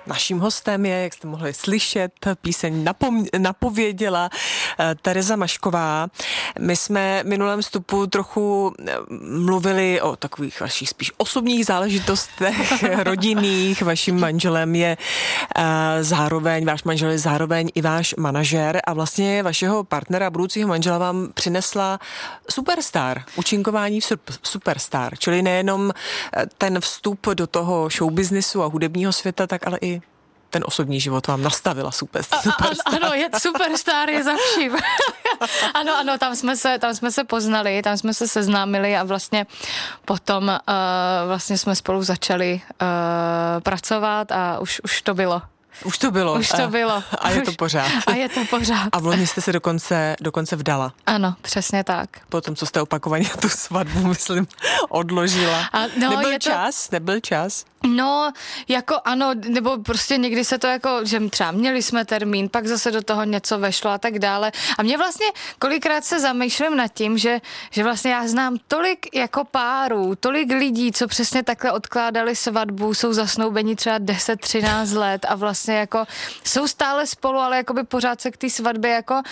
Naším hostem je, jak jste mohli slyšet, píseň napověděla Tereza Mašková. My jsme v minulém vstupu trochu mluvili o takových vašich spíš osobních záležitostech, rodinných. Vaším manželem je zároveň, váš manžel je zároveň i váš manažer a vlastně vašeho partnera, budoucího manžela vám přinesla Superstar, účinkování v Superstar, čili nejenom ten vstup do toho showbiznisu a hudebního světa, tak ale i ten osobní život vám nastavila Superstar. Ano, Superstar je za vším. Ano, tam jsme se poznali, tam jsme se seznámili a vlastně potom vlastně jsme spolu začali pracovat a už to bylo. Už to bylo. A je to pořád. A v loni jste se dokonce vdala. Ano, přesně tak. Potom, co jste opakovaně tu svatbu, myslím, odložila. Nebyl čas? No, jako ano, nebo prostě někdy se to jako, že třeba měli jsme termín, pak zase do toho něco vešlo a tak dále. A mě vlastně kolikrát se zamýšlím nad tím, že vlastně já znám tolik jako párů, tolik lidí, co přesně takhle odkládali svatbu, jsou zasnoubeni třeba 10-13 let a vlastně jako jsou stále spolu, ale jakoby pořád se k té svatbě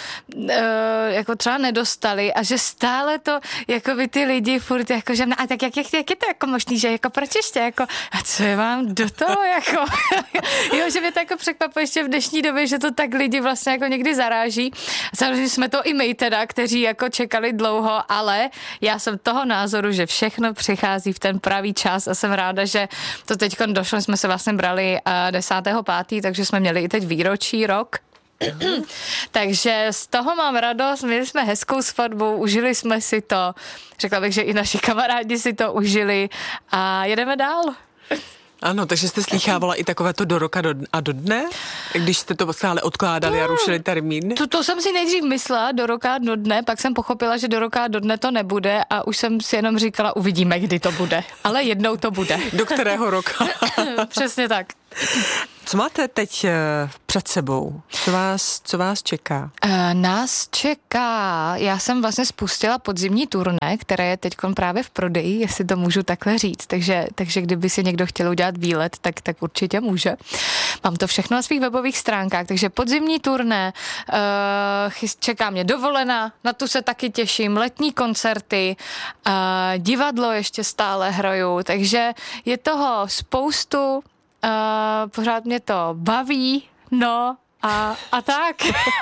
jako třeba nedostali a že stále to jakoby ty lidi furt jako, že a tak jak je to jako možný, že jako proč ještě jako a co je vám do toho jako jo, že mě to jako překvapuje ještě v dnešní době, že to tak lidi vlastně jako někdy zaráží. Samozřejmě jsme to i my teda, kteří jako čekali dlouho, ale já jsem toho názoru, že všechno přichází v ten pravý čas a jsem ráda, že to teďko došlo, jsme se vlastně brali 10.5., takže jsme měli i teď výročí rok. Takže z toho mám radost, měli jsme hezkou svatbu, užili jsme si to, řekla bych, že i naši kamarádi si to užili a jedeme dál. Ano, takže jste slýchávala i takové to do roka a do dne, když jste to stále odkládali a rušili termín? To jsem si nejdřív myslela do roka a do dne, pak jsem pochopila, že do roka a do dne to nebude a už jsem si jenom říkala, uvidíme, kdy to bude, ale jednou to bude. Do kterého roka? Přesně tak. Co máte teď před sebou? Co vás čeká? Nás čeká, já jsem vlastně spustila podzimní turné, které je teď právě v prodeji, jestli to můžu takhle říct, takže kdyby si někdo chtěl udělat výlet, tak určitě může. Mám to všechno na svých webových stránkách, takže podzimní turné, čeká mě dovolená, na tu se taky těším, letní koncerty, divadlo ještě stále hraju, takže je toho spoustu. Pořád mě to baví, no a tak.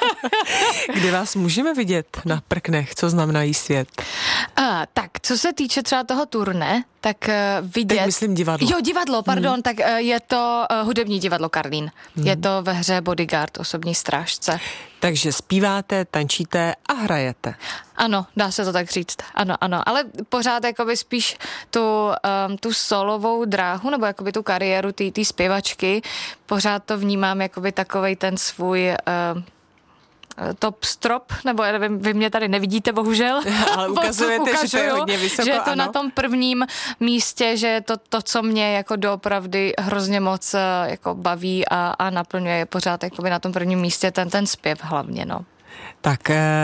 Kde vás můžeme vidět na prknech, co znamenají svět? Tak, co se týče třeba toho turné, tak vidět... Teď myslím divadlo. Jo, divadlo, pardon, tak je to hudební divadlo Karlín. Je to ve hře Bodyguard, osobní strážce. Takže zpíváte, tančíte a hrajete. Ano, dá se to tak říct. Ano, ale pořád jakoby spíš tu solovou dráhu, nebo jakoby tu kariéru té zpěvačky, pořád to vnímám jakoby takovej ten svůj... top strop, nebo já nevím, vy mě tady nevidíte, bohužel. Ale ukazujete, že to je hodně vysoko, že je to ano. Na tom prvním místě, že je to, co mě jako doopravdy hrozně moc jako baví a naplňuje, je pořád jakoby na tom prvním místě ten zpěv hlavně, no. Tak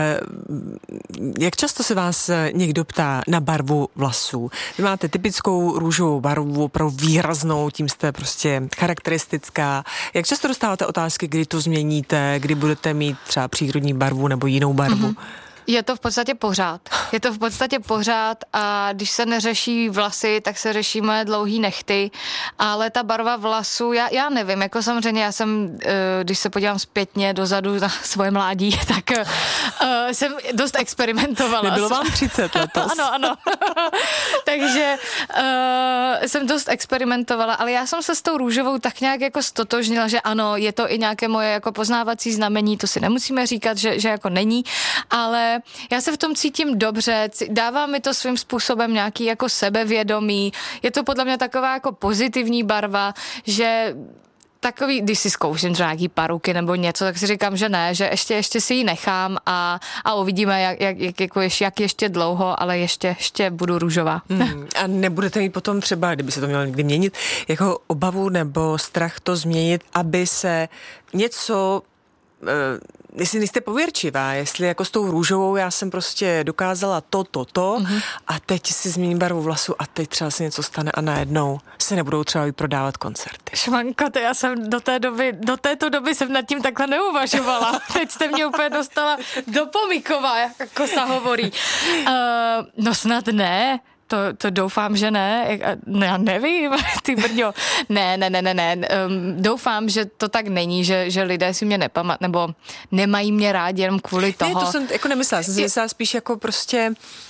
jak často se vás někdo ptá na barvu vlasů? Vy máte typickou růžovou barvu, opravdu výraznou, tím jste prostě charakteristická. Jak často dostáváte otázky, kdy to změníte, kdy budete mít třeba přírodní barvu nebo jinou barvu? Mm-hmm. Je to v podstatě pořád a když se neřeší vlasy, tak se řeší moje dlouhý nehty, ale ta barva vlasů, já nevím, jako samozřejmě já jsem, když se podívám zpětně dozadu na svoje mládí, tak jsem dost experimentovala. Nebylo vám 30 letos. Ano. Takže jsem dost experimentovala, ale já jsem se s tou růžovou tak nějak jako stotožnila, že ano, je to i nějaké moje jako poznávací znamení, to si nemusíme říkat, že jako není, ale já se v tom cítím dobře, dává mi to svým způsobem nějaký jako sebevědomí, je to podle mě taková jako pozitivní barva, že takový, když si zkouším třeba nějaký paruky nebo něco, tak si říkám, že ne, že ještě si ji nechám a uvidíme, jak ještě dlouho, ale ještě budu růžová. A nebudete mít potom třeba, kdyby se to mělo někdy měnit, jako obavu nebo strach to změnit, aby se něco jestli nejste pověrčivá, jestli jako s tou růžovou já jsem prostě dokázala to a teď si změním barvu vlasu a teď třeba se něco stane a najednou se nebudou třeba vyprodávat koncerty. Švanko, to já jsem do této doby jsem nad tím takhle neuvažovala. Teď jste mě úplně dostala do pomykova, jako se hovorí. No snad ne. To doufám, že ne. Já nevím, ty brďo. Ne. Doufám, že to tak není, že lidé si mě nepamatují, nebo nemají mě rádi jenom kvůli toho. Ne, to jsem jako nemyslela. Jsem si myslela spíš jako prostě...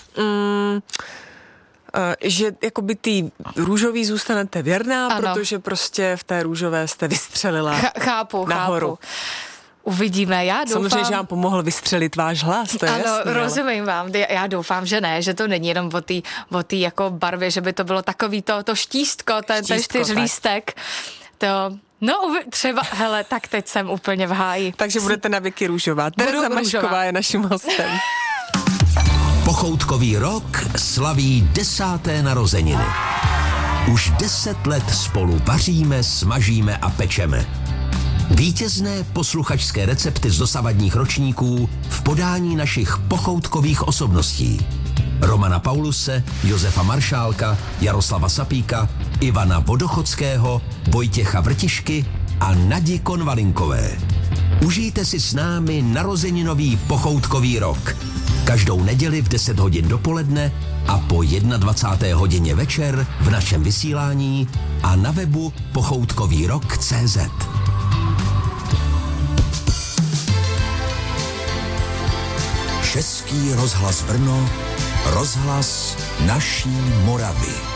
že jakoby ty růžový zůstanete věrná, ano. Protože prostě v té růžové jste vystřelila nahoru. Uvidíme, já doufám. Samozřejmě, že vám pomohl vystřelit váš hlas, to je ano, jasný. Ano, rozumím vám, já doufám, že ne, že to není jenom o té jako barvě, že by to bylo takový to štístko, ten čtyřlístek, to... No třeba, hele, tak teď jsem úplně v háji. Takže budete na věky růžová. Tereza Mašková je naším hostem. Pochoutkový rok slaví 10. narozeniny. Už 10 let spolu vaříme, smažíme a pečeme. Vítězné posluchačské recepty z dosavadních ročníků v podání našich pochoutkových osobností. Romana Pauluse, Josefa Maršálka, Jaroslava Sapíka, Ivana Vodochodského, Vojtěcha Vrtišky a Nadi Konvalinkové. Užijte si s námi narozeninový pochoutkový rok. Každou neděli v 10 hodin dopoledne a po 21. hodině večer v našem vysílání a na webu pochoutkovýrok.cz. Český rozhlas Brno, rozhlas naší Moravy.